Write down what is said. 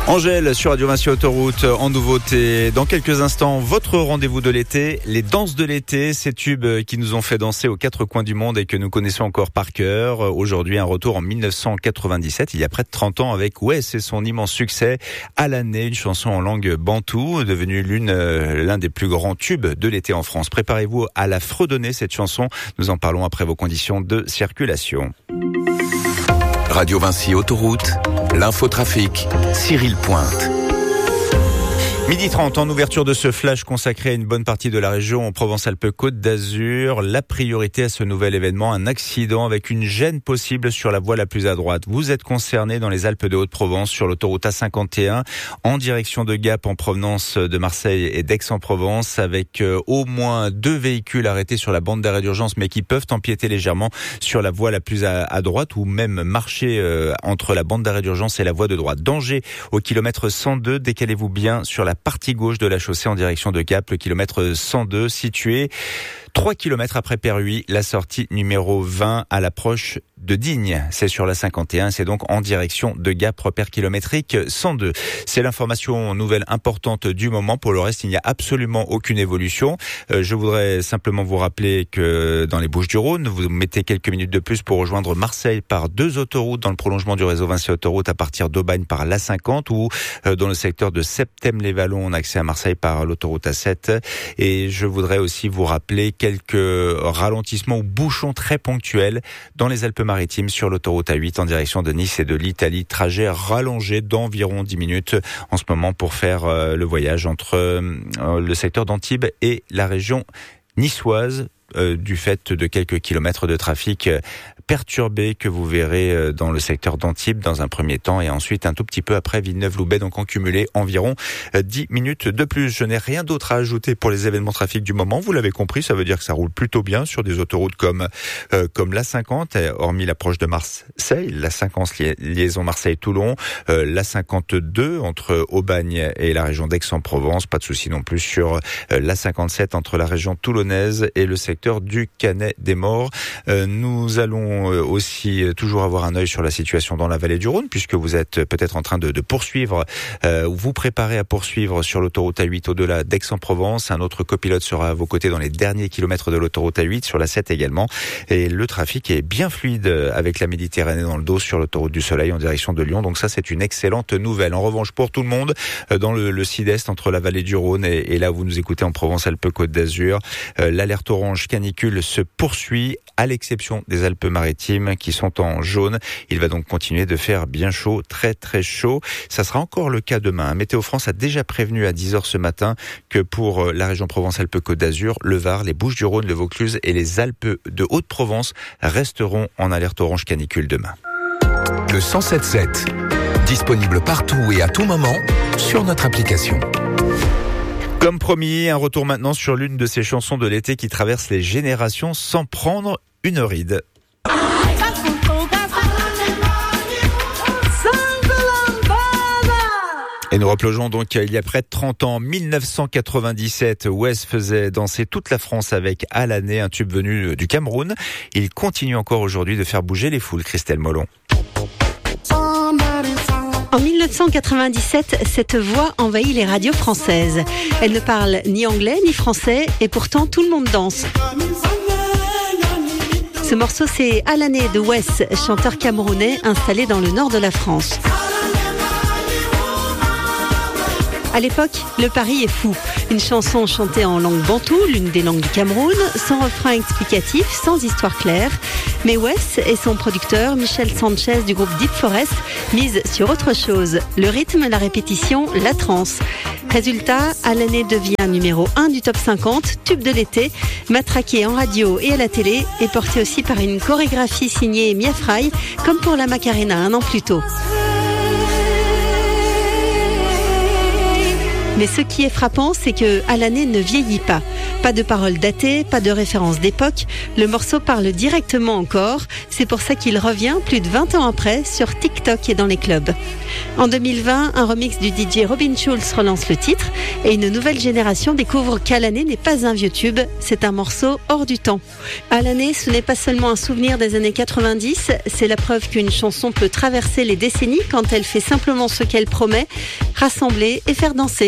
Angèle sur Radio Vinci Autoroute en nouveauté. Dans quelques instants, votre rendez-vous de l'été, les danses de l'été, ces tubes qui nous ont fait danser aux quatre coins du monde et que nous connaissons encore par cœur. Aujourd'hui, un retour en 1997, il y a près de 30 ans, avec Wes et son immense succès à l'année, une chanson en langue bantoue, devenue l'un des plus grands tubes de l'été en France. Préparez-vous à la fredonner, cette chanson. Nous en parlons après vos conditions de circulation. Radio Vinci Autoroute, l'infotrafic, Cyril Pointe. 12h30, en ouverture de ce flash consacré à une bonne partie de la région en Provence-Alpes-Côte d'Azur. La priorité à ce nouvel événement, un accident avec une gêne possible sur la voie la plus à droite. Vous êtes concerné dans les Alpes de Haute-Provence sur l'autoroute A51 en direction de Gap en provenance de Marseille et d'Aix-en-Provence avec au moins 2 véhicules arrêtés sur la bande d'arrêt d'urgence mais qui peuvent empiéter légèrement sur la voie la plus à droite ou même marcher entre la bande d'arrêt d'urgence et la voie de droite. Danger au kilomètre 102, décalez-vous bien sur la partie gauche de la chaussée en direction de Gap, le kilomètre 102 situé 3 km après Perruy, la sortie numéro 20 à l'approche de Digne. C'est sur la 51, c'est donc en direction de Gap, repère kilométrique 102. C'est l'information nouvelle importante du moment. Pour le reste, il n'y a absolument aucune évolution. Je voudrais simplement vous rappeler que dans les Bouches-du-Rhône, vous mettez quelques minutes de plus pour rejoindre Marseille par 2 autoroutes dans le prolongement du réseau Vinci Autoroute à partir d'Aubagne par l'A50 ou dans le secteur de Septème-les-Vallons, on a accès à Marseille par l'autoroute A7. Et je voudrais aussi vous rappeler quelques ralentissements ou bouchons très ponctuels dans les Alpes-Maritimes sur l'autoroute A8 en direction de Nice et de l'Italie. Trajet rallongé d'environ 10 minutes en ce moment pour faire le voyage entre le secteur d'Antibes et la région niçoise du fait de quelques kilomètres de trafic perturbé que vous verrez dans le secteur d'Antibes dans un premier temps et ensuite un tout petit peu après Villeneuve-Loubet, donc en cumulé environ 10 minutes de plus. Je n'ai rien d'autre à ajouter pour les événements trafic du moment. Vous l'avez compris, ça veut dire que ça roule plutôt bien sur des autoroutes comme l'A50, hormis l'approche de Marseille, l'A50 liaison Marseille-Toulon, l'A52 entre Aubagne et la région d'Aix-en-Provence. Pas de souci non plus sur l'A57 entre la région toulonnaise et le secteur du Canet-des-Morts. Nous allons aussi toujours avoir un œil sur la situation dans la vallée du Rhône, puisque vous êtes peut-être en train de poursuivre, vous préparez à poursuivre sur l'autoroute A8 au-delà d'Aix-en-Provence. Un autre copilote sera à vos côtés dans les derniers kilomètres de l'autoroute A8, sur la 7 également. Et le trafic est bien fluide avec la Méditerranée dans le dos sur l'autoroute du Soleil en direction de Lyon. Donc ça, c'est une excellente nouvelle. En revanche, pour tout le monde, dans le sud-est, entre la vallée du Rhône et là où vous nous écoutez en Provence-Alpes-Côte d'Azur, l'alerte orange canicule se poursuit, à l'exception des Alpes-Maritimes qui sont en jaune. Il va donc continuer de faire bien chaud, très très chaud. Ça sera encore le cas demain. Météo France a déjà prévenu à 10h ce matin que pour la région Provence-Alpes-Côte d'Azur, le Var, les Bouches-du-Rhône, le Vaucluse et les Alpes de Haute-Provence resteront en alerte orange canicule demain. Le 107.7, disponible partout et à tout moment sur notre application. Comme promis, un retour maintenant sur l'une de ces chansons de l'été qui traverse les générations sans prendre une ride. Et nous replongeons donc il y a près de 30 ans, 1997, Wes faisait danser toute la France avec À l'année, un tube venu du Cameroun. Il continue encore aujourd'hui de faire bouger les foules, Christelle Molon. En 1997, cette voix envahit les radios françaises. Elle ne parle ni anglais ni français et pourtant tout le monde danse. Ce morceau, c'est À l'année de Wes, chanteur camerounais installé dans le nord de la France. À l'époque, le pari est fou. Une chanson chantée en langue bantoue, l'une des langues du Cameroun, sans refrain explicatif, sans histoire claire. Mais Wes et son producteur, Michel Sanchez du groupe Deep Forest, misent sur autre chose. Le rythme, la répétition, la trance. Résultat, À l'année devient numéro 1 du top 50, tube de l'été, matraqué en radio et à la télé, et porté aussi par une chorégraphie signée Mia Fry, comme pour la Macarena un an plus tôt. Mais ce qui est frappant, c'est que À l'année ne vieillit pas. Pas de paroles datées, pas de références d'époque. Le morceau parle directement au corps. C'est pour ça qu'il revient plus de 20 ans après sur TikTok et dans les clubs. En 2020, un remix du DJ Robin Schulz relance le titre et une nouvelle génération découvre qu'Alané n'est pas un vieux tube, c'est un morceau hors du temps. Alané, ce n'est pas seulement un souvenir des années 90, c'est la preuve qu'une chanson peut traverser les décennies quand elle fait simplement ce qu'elle promet, rassembler et faire danser.